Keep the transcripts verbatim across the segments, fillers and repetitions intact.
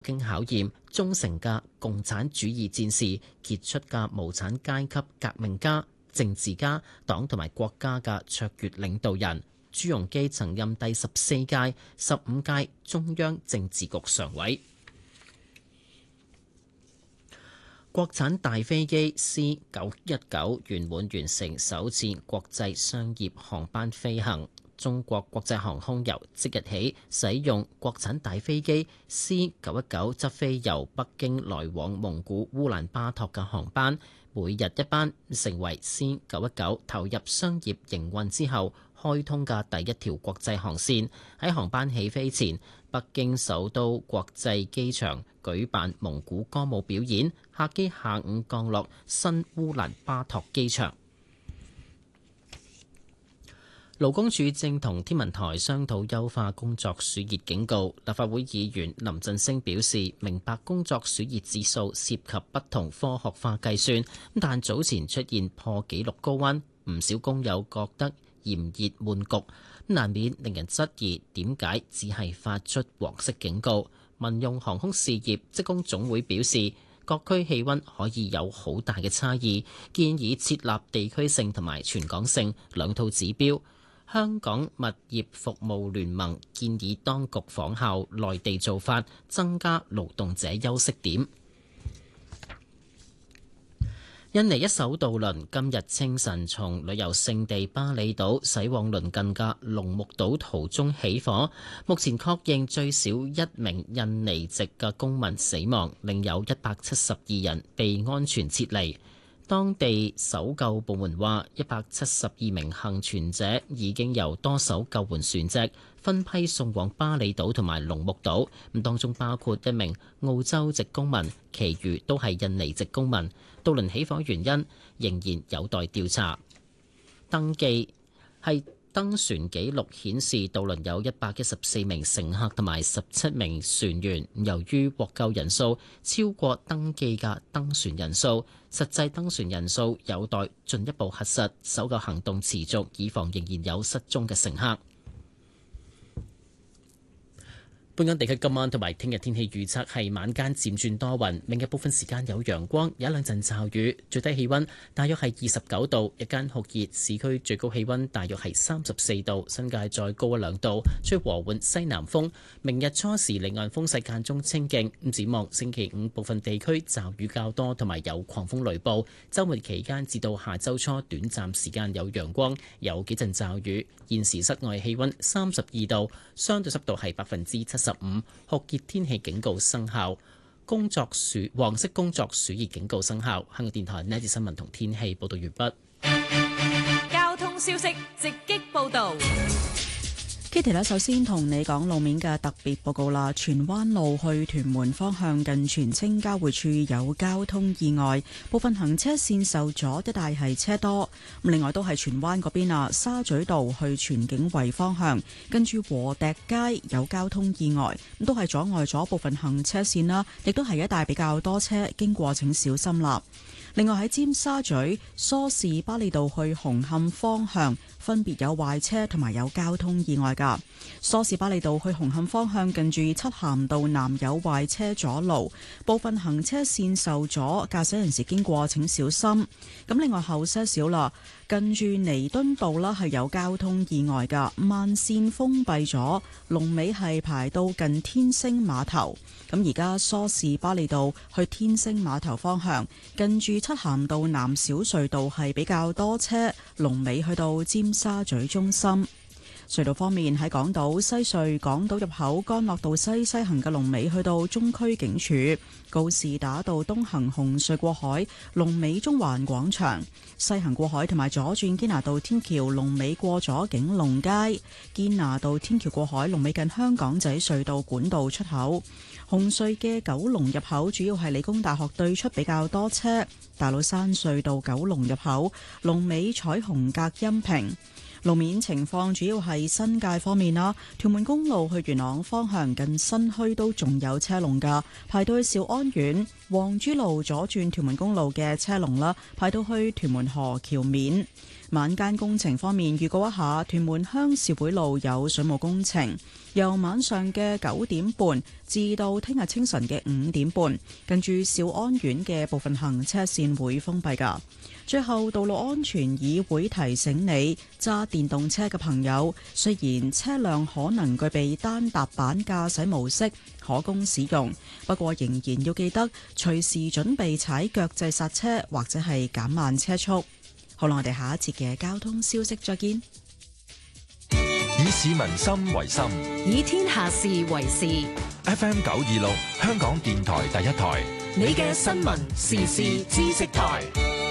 經考驗、忠誠嘅共產主義戰士、傑出嘅無產階級革命家、政治家、黨同埋國家嘅卓越領導人。朱鎔基曾任第十四屆、十五屆中央政治局常委。國產大飛機 C 九一九圓滿完成首次國際商業航班飛行。中國國際航空由即日起使用國產大飛機 C 九一九執飛由北京來往蒙古烏蘭巴托嘅航班，每日一班，成為 C 九一九投入商業營運之後開通嘅第一條國際航線。喺航班起飛前，北京首都國際機場舉辦蒙古歌舞表演，客機下午降落新烏蘭巴托機場。勞工處正同天文台商討優化工作暑熱警告。立法會議員林振昇表示，明白工作暑熱指數涉及不同科學化計算，但早前出現破紀錄高溫，唔少工友覺得炎熱悶局，難免令人質疑點解只係發出黃色警告。民用航空事業職工總會表示，各區氣溫可以有好大嘅差異，建議設立地區性同埋全港性兩套指標。香港物業服務聯盟建議當局仿效內地做法，增加勞動者休息點。印尼一艘渡輪今日清晨從旅遊勝地巴厘島駛往鄰近嘅龍目島途中起火，目前確認最少一名印尼籍嘅公民死亡，另有一百七十二人被安全撤離。當地搜救部門話，一百七十二名幸存者已經由多艘救援船隻分批送往巴厘島同埋龍目島，咁當中包括一名澳洲籍公民，其餘都係印尼籍公民。渡輪起火原因仍然有待調查。登記係登船記錄顯示，渡輪有一百一十四名乘客同埋十七名船員。由於獲救人數超過登記嘅登船人數，實際登船人數有待進一步核實。搜救行動持續，以防仍然有失蹤嘅乘客。本港地區今晚同埋聽日天氣預測係晚間漸轉多雲，明日部分時間有陽光，有一兩陣驟雨，最低氣溫大約係二十九度，日間酷熱，市區最高氣溫大約係三十四度，新界再高一兩度，吹和緩西南風。明日初時離岸風勢間中清勁，咁展望星期五部分地區驟雨較多，同埋有狂風雷暴。週末期間至到下週初短暫時間有陽光，有幾陣驟雨。現時室外氣溫三十二度，相對濕度係百分之七十五，酷熱天氣警告生效，工作暑黃色工作暑熱警告生效。香港電台呢節新聞同天氣報道完畢。 交通消息直擊報道。 Kitty 咧，首先同你講路面嘅特別報告啦。荃灣路去屯門方向近荃青交匯處有交通意外，部分行車線受阻，一帶係車多。另外都係荃灣嗰邊啊，沙咀道去荃景圍方向跟住禾輋街有交通意外，咁都係阻礙咗部分行車線啦，亦都係一帶比較多車，經過請小心啦。另外喺尖沙咀梳士巴利道去紅磡方向分別有壞車同埋有交通意外噶。梳士巴利道去紅磡方向近住漆咸道南有壞車阻路，部分行車線受阻，駕駛人士經過請小心。咁另外後些少啦，近住彌敦道啦係有交通意外噶，慢線封閉咗，龍尾係排到近天星碼頭。咁而家梳士巴利道去天星碼頭方向近住漆咸道南小隧道係比較多車，龍尾去到尖沙咀中心。隧道方面，喺港島西隧港島入口干諾道西西行嘅龍尾去到中區警署，告士打道東行紅隧過海龍尾中環廣場，西行過海同埋左轉堅拿道天橋龍尾過咗景隆街，堅拿道天橋過海龍尾近香港仔隧道管道出口。紅隧嘅九龍入口主要係理工大學對出比較多車，大老山隧道九龍入口龍尾彩虹隔音屏。路面情況主要係新界方面啦，屯門公路去元朗方向近新墟都仲有車龍噶，排到去兆安苑。黃珠路左轉屯門公路嘅車龍啦，排到去屯門河橋面。 晚間工程方面，預告一下，屯門鄉事會路有水務工程，由晚上嘅九點半至到聽日清晨嘅五點半，近住兆安苑嘅部分行車線會封閉㗎。最後，道路安全議會提醒你，揸電動車嘅朋友，雖然車輛可能具備單踏板駕駛模式可供使用，不過仍然要記得隨時準備踩腳掣剎車或者係減慢車速。好啦，我哋下一節嘅交通消息再見。 以市民心為心， 以天下事為事。 F M 九二六，香港電台第一台， 你嘅新聞時事知識台。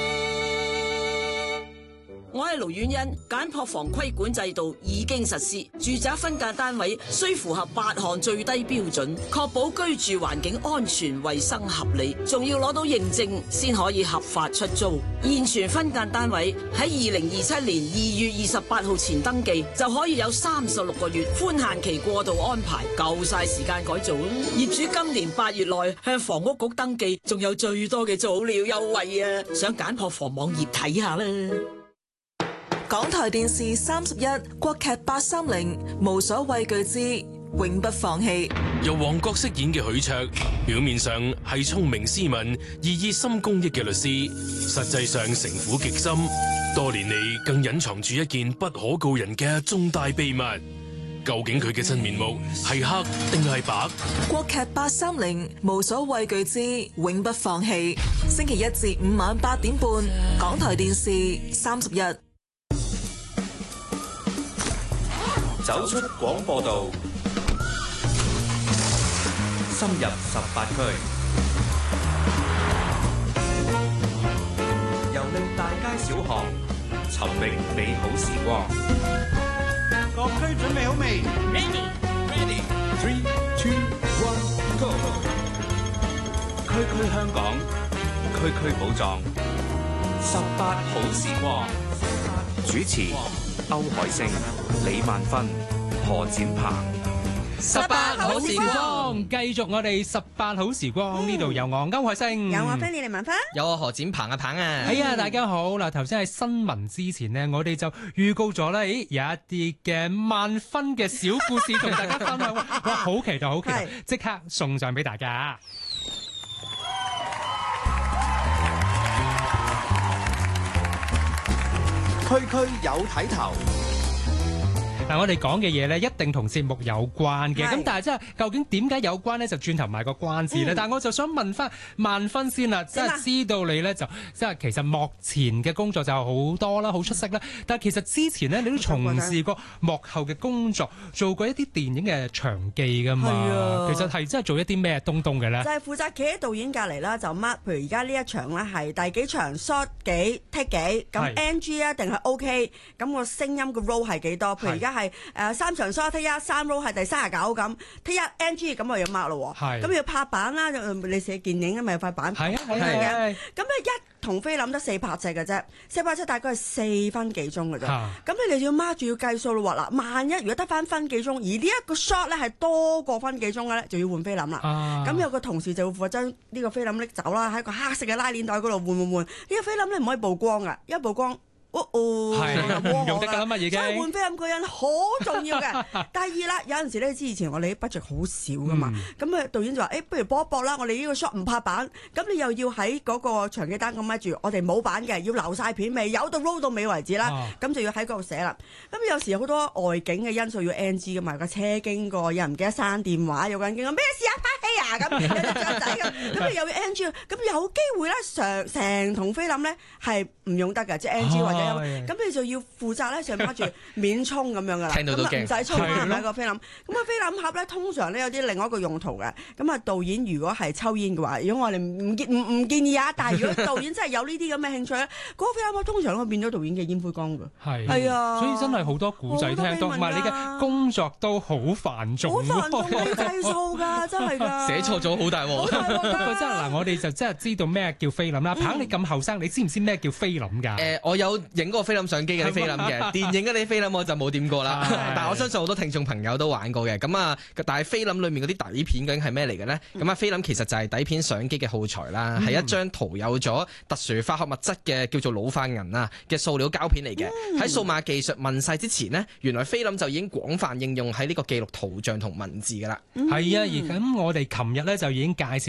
我係盧婉欣，簡樸房規管制度已經實施，住宅分間單位需符合八項最低標準，確保居住環境安全、衛生合理，仲要攞到認證先可以合法出租。現存分間單位喺二零二七年二月二十八號前登記，就可以有三十六個月寬限期過渡安排，夠晒時間改造啦。業主今年八月內向房屋局登記，仲有最多嘅早鳥優惠啊！上簡樸房網頁睇下啦。 港台電視三十一，國劇八三零，無所畏懼之永不放棄。 由黃覺飾演嘅許卓，表面上係聰明斯文、而熱心公益嘅律師，實際上城府極深，多年嚟更隱藏住一件不可告人嘅重大秘密。究竟佢嘅真面目係黑定係白？ 國劇八三零，無所畏懼之永不放棄。星期一至五晚八點半，港台電視三十一。 走出廣播道，深入十八區，遊歷大街小巷，尋覓美好時光。 各區準備好未 ？Ready, ready, three, two, one, go！ 區區香港，區區寶藏，十八好時光。主持：歐海星、李萬芬、何展鵬。 十八好時光，繼續我哋十八好時光，呢度有我歐海星， 有我菲利李萬芬， 有我何展鵬阿鵬啊！ 係啊，大家好嗱，頭先喺新聞之前呢，我哋就預告咗咧，有一啲嘅萬芬嘅小故事同大家分享，哇，好期待，好期待，即刻送上俾大家。 區區有睇頭。 嗱，我哋講嘅嘢咧，一定同節目有關嘅。咁但係真係究竟點解有關咧？就轉頭賣個關子咧。嗯、但係我就想問翻萬芬先啦，即係知道你咧就即係其實幕前嘅工作就好多啦，好出色啦。但係其實之前咧，你都從事過幕後嘅工作，做過一啲電影嘅場記噶嘛。係啊，其實係真係做一啲咩東東嘅咧？ 就係負責企喺導演隔離啦，就 mark，譬如而家呢一場咧係第幾場 shot 幾 take 幾，咁 N G 啊定係 OK，咁個聲音個 roll 係幾多？譬如而家係。誒、呃、三場 shot take 一，三 roll 係第三十九咁take 一 N G 咁我要 mark 咯喎，咁要拍板啦，你寫電影啊咪有塊板，係啊係啊，咁咧一同菲林得四拍尺嘅啫，四拍尺大概係四分幾鐘嘅啫，咁、啊、你哋要 mark 住要計數咯喎，嗱萬一如果得翻分幾鐘，而呢一個 shot 咧係多過分幾鐘嘅咧，就要換菲林啦，咁、啊、有個同事就會負責將呢個菲林拎走啦，喺個黑色嘅拉鏈袋嗰度換換換，呢、呢個菲林咧唔可以曝光㗎，一曝光。哦哦， 係用得㗎啦嘛，已經。 所以換菲林嗰人好重要嘅。第二啦，有陣時咧，知以前我哋啲 budget 好少噶嘛，咁啊、嗯、導演就話：，誒、欸，不如搏一搏啦，我哋呢個 shot 唔拍板，咁你又要喺嗰個長記單咁咪住，我哋冇板嘅，要留晒片尾，有到 roll 到尾為止啦，咁、啊、就要喺嗰度寫啦。咁有時好多外景嘅因素要 N G 噶嘛，個車經過，有人唔記得閂電話，有個人經過咩事啊？拍戲啊咁，有隻雀仔咁，咁你又要 N G，咁有機會咧，成成筒菲林咧係唔用得嘅，即係 N G 或者。咁你就要負責咧，上揸住免沖咁樣噶啦，咁啊唔使沖啦，係個菲林。咁啊菲林盒咧，通常咧有啲另外一個用途嘅。咁啊導演如果係抽煙嘅話，如果我哋唔建唔唔建議啊，但係如果導演真係有呢啲咁嘅興趣咧，嗰個菲林盒通常會變咗導演嘅煙灰缸㗎。係係啊， 所以真係好多古仔聽到，同埋你嘅工作都好繁重， 好繁重要計數㗎，真係㗎。 啊！ 寫錯咗好大鑊。 不過真係嗱，我哋就真係知道咩叫菲林啦。 嗯彭，你咁後生，你知唔知咩叫菲林㗎？ 誒，我有影過菲林相機嘅啲菲林嘅，電影嗰啲菲林我就冇掂過啦。但係我相信好多聽眾朋友都玩過嘅。咁啊，但係菲林裡面嗰啲底片究竟係咩嚟嘅咧？咁啊，菲林其實就係底片相機嘅耗材啦，係一張塗有咗特殊化學物質嘅叫做老化銀啊嘅塑料膠片嚟嘅。喺數碼技術問世之前呢，原來菲林就已經廣泛應用喺呢個記錄圖像同文字㗎啦。 係啊，而咁我哋琴日咧就已經介紹